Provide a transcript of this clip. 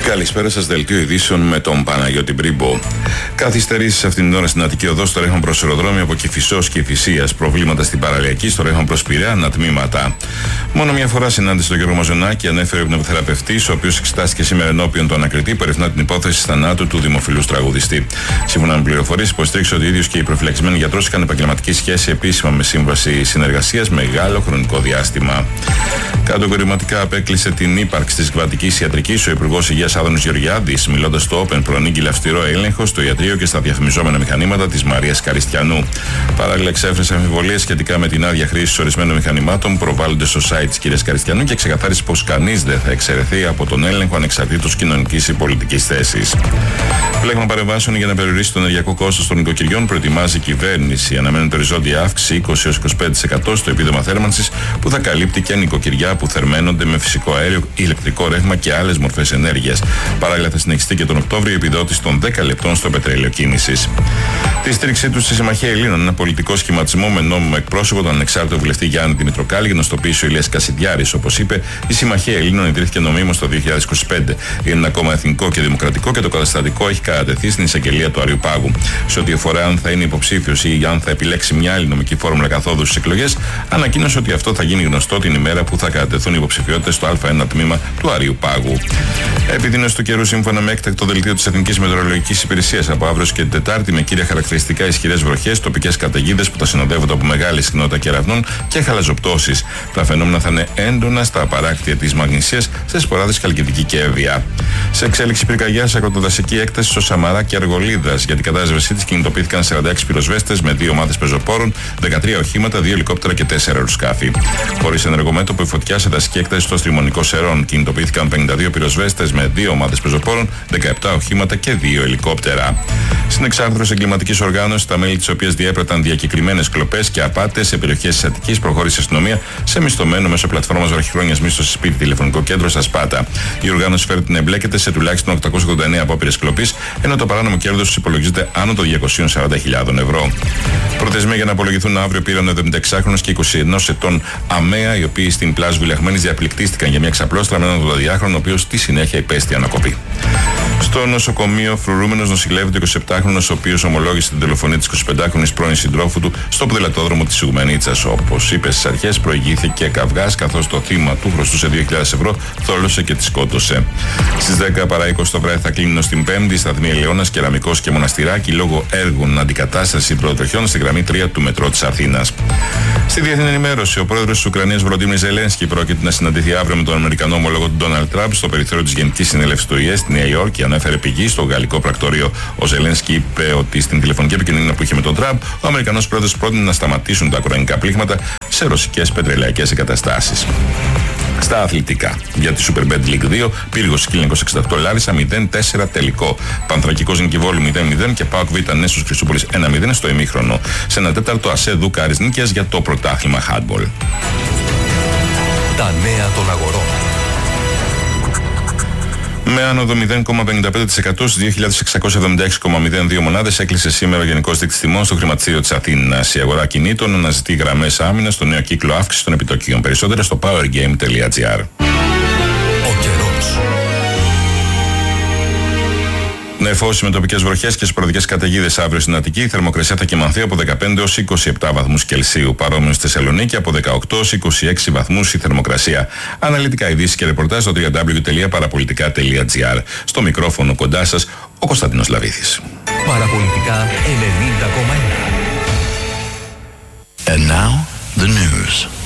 Καλησπέρα σας, δελτίο ειδήσεων με τον Παναγιώτη Μπρίμπο. Καθυστερήσεις αυτήν την ώρα στην Αττική Οδό στο ρέχον προς αεροδρόμιο από Κηφισός και Θησίας. Προβλήματα στην παραλιακή στο ρέχον προς Πειραιά, ανατμήματα. Μόνο μια φορά συνάντησε τον Γιώργο Μαζονάκη, ανέφερε ο πνευματοθεραπευτής, ο οποίος εξετάστηκε σήμερα ενώπιον του ανακριτή που ερευνά την υπόθεση θανάτου του δημοφιλούς τραγουδιστή. Σύμφωνα με πληροφορίες, υποστήριξε ότι ο ίδιος και οι προφυλακισμένοι γιατρός είχαν επαγγελματική σχέση επίσημα με σύμβαση συνεργασίας μεγάλο χρονικό διάστημα. Κατηγορηματικά απέκλεισε την ύπαρξη της κβαντικής ιατρικής ο Υπουργός Υγείας Άδωνης Γεωργιάδης, μιλώντας στο Open, προανήγγειλε αυστηρό έλεγχο στο ιατρείο και στα διαφημιζόμενα μηχανήματα της Μαρίας Καριστιανού. Παράλληλα, εξέφρασε αμφιβολίες σχετικά με την άδεια χρήση ορισμένων μηχανημάτων που προβάλλονται στο site της κυρίας Καριστιανού και ξεκαθάρισε πως κανείς δεν θα εξαιρεθεί από τον έλεγχο ανεξαρτήτως κοινωνικής ή πολιτικής θέσης. Πλέγμα παρεμβάσεων για να περιορίσει το ενεργειακό κόστος των νοικοκυριών προετοιμάζει η κυβέρνηση. Αναμένεται οριζόντια αύξηση 20-25% στο επίδομα θέρμανσης που θα καλύπτει και νοικοκυριά που θερμαίνονται με φυσικό αέριο, ηλεκτρικό ρεύμα και άλλες μορφές ενέργειας. Παράλληλα, θα συνεχιστεί και τον Οκτώβριο η επιδότηση των 10 λεπτών στο πετρέλαιο κίνησης. Τη στήριξή του στη Συμμαχία Ελλήνων, ένα πολιτικό σχηματισμό με νόμιμο εκπρόσωπο, τον ανεξάρτητο βουλευτή Γιάννη Δημητροκάλη, γνωστοποίησε ο Ηλίας Κασιδιάρης. Όπως είπε, η Συμμαχία Ελλήνων ιδρύθηκε νομίμως το 2025. Είναι ένα κόμμα εθνικό και δημοκρατικό και το καταστατικό έχει κατατεθεί στην εισαγγελία του Αριουπάγου. Σε ό,τι αφορά αν θα είναι υποψήφιος ή αν θα επιλέξει μια άλλη νομική φόρμουλα καθόδου στις εκλογές, ανακοίνωσε ότι αυτό θα γίνει γνωστό την ημέρα που θα κατατεθούν οι υποψηφιότητες στο Α1 τμήμα του Αριουπάγου. Επιδείνωση του καιρού σύμφωνα με έκτακτο δελτίο της Εθνικής Μετεωρολογικής Υπηρεσίας από αύριο και την Τετάρτη με κύρια χαρακτηριστικά ισχυρές βροχές, τοπικές καταιγίδες που θα συνοδεύονται από μεγάλη συχνότητα κεραυνών και χαλαζοπτώσεις. Τα φαινόμενα θα είναι έντονα στα παράκτια της Μαγνησίας, σε Σποράδες, Χαλκιδική και Εύβοια. Σε εξέλιξη πυρκαγιά σε αγροτοδασική έκταση στο Σαμαρά και Αργολίδας. Για την κατάσβεσή της κινητοποιήθηκαν 46 πυροσβέστες με 2 ομάδες πεζοπόρων, 13 οχήματα, 2 ελικόπτερα και 4 αεροσκάφη. Χωρίς ενεργομέτωπο η φωτιά σε δασική έκταση στο Στριμονικό Σερών. Κινητοποιήθηκαν 52 πυροσβέστες με 2 ομάδες πεζοπόρων, 17 οχήματα και 2 ελικόπτερα. Στην εξάρθρωση εγκληματικής οργάνωσης, τα μέλη της οποίας διέπραταν διακεκριμένες κλοπές και απάτες σε περιοχές της Αττικής, προχώρησε η αστυνομία σε μισθωμένο μέσω πλατφόρμας βραχυχρόνιας μίσθωσης σπίτι τηλεφωνικό κέντρο στα Σπάτα. Η οργάνωση φέρεται να εμπλέκεται σε τουλάχιστον 889 απόπειρες κλοπής, ενώ το παράνομο κέρδος τους υπολογίζεται άνω των 240.000 ευρώ. Προθεσμία για να απολογηθούν αύριο πήραν ο 76χρονος και 21 ετών ΑΜΕΑ, οι οποίοι στην πλάζ Βουλιαγμένης διαπληκτίστηκαν για μια ξαπλώστρα με έναν 82χρονο, ο οποίος στη συνέχεια υπέστη ανακοπή. Στο νοσοκομείο φρουρούμενος νοσηλεύεται ο 27χρονος, ο οποίος ομολόγησε την δολοφονία της 25χρονης πρώην συντρόφου του στο ποδηλατόδρομο της Ιγουμενίτσας. Όπως είπε στις αρχές, προηγήθηκε καυγάς, καθώς το θύμα του χρωστούσε 2.000 ευρώ, θόλωσε και τη σκότωσε. Στις 10 παρά 20 το βράδυ θα κλείνουν στην Πέμπτη σταθμή Ελαιώνας, Κεραμικός και Μοναστηράκι λόγω έργων αντικατάσταση πρωτοτροχιών στη γραμμή 3 του μετρό της Αθήνας. Στη διεθνή ενημέρωση, ο πρόεδρος της Ουκρανίας Βολοντίμιρ Ζελένσκι πρόκειται να συναντηθεί αύριο με τον Αμερικανό ομολόγο του Ντόναλντ Τραμπ στο περιθώριο της Γενικής Συνέλευσης του ΙΕ στη Νέα Υόρκη, ανέφερε πηγή στο γαλλικό πρακτορείο. Ο Ζελένσκι είπε ότι στην τηλεφωνική επικοινωνία που είχε με τον Τραμπ, ο Αμερικανός πρόεδρος πρότεινε να σταματήσουν τα ουκρανικά πλήγματα σε ρωσικές πετρελαϊκές εγκαταστάσεις. Στα αθλητικά. Για τη Super Bet League 2, Πύργος 1968 Λάρισα 0-4 τελικό. Πανθρακικός Νικηβόλου 0-0 και ΠΑΟΚ Β Νέσος Χρυσούπολης 1-0 στο ημίχρονο. Σε ένα τέταρτο ΑΣΕ Δούκα Άρης Νίκαιας για το πρωτάθλημα handball. Τα νέα των αγορών. Με άνοδο 0,55% στις 2.676,02 μονάδες έκλεισε σήμερα ο Γενικός Δείκτης Τιμών στο χρηματιστήριο της Αθήνας. Η αγορά κινήτων αναζητεί γραμμές άμυνας στο νέο κύκλο αύξησης των επιτοκίων. Περισσότερα στο powergame.gr. Ο καιρός. Νεφώσεις με τοπικές βροχές και σποραδικές καταιγίδες αύριο στην Αττική. Η θερμοκρασία θα κυμανθεί από 15 έως 27 βαθμούς Κελσίου. Παρόμοιο στη Θεσσαλονίκη από 18 έως 26 βαθμούς η θερμοκρασία. Αναλυτικά ειδήσεις και ρεπορτάζ στο www.parapolitica.gr. Στο μικρόφωνο κοντά σας ο Κωνσταντίνος Λαβίθης. Παραπολιτικά 90,1. And now the news.